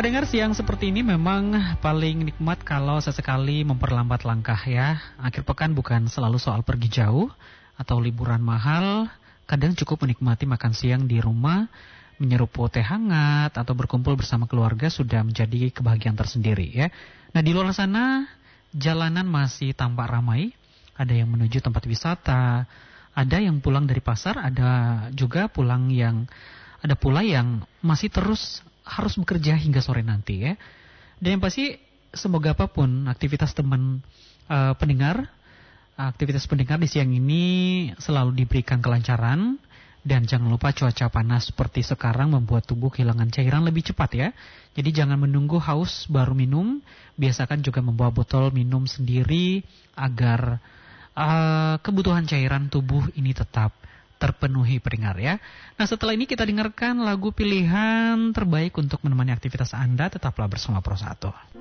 pendengar, siang seperti ini memang paling nikmat kalau sesekali memperlambat langkah ya. Akhir pekan bukan selalu soal pergi jauh atau liburan mahal. Kadang cukup menikmati makan siang di rumah, menyeruput teh hangat atau berkumpul bersama keluarga sudah menjadi kebahagiaan tersendiri ya. Nah, di luar sana jalanan masih tampak ramai. Ada yang menuju tempat wisata, ada yang pulang dari pasar, ada pula yang masih terus harus bekerja hingga sore nanti ya. Dan yang pasti semoga apapun aktivitas aktivitas pendengar di siang ini selalu diberikan kelancaran. Dan jangan lupa cuaca panas seperti sekarang membuat tubuh kehilangan cairan lebih cepat ya. Jadi jangan menunggu haus baru minum. Biasakan juga membawa botol minum sendiri agar kebutuhan cairan tubuh ini tetap terpenuhi pendengar ya. Nah, setelah ini kita dengarkan lagu pilihan terbaik untuk menemani aktivitas Anda. Tetaplah bersama Pro 1.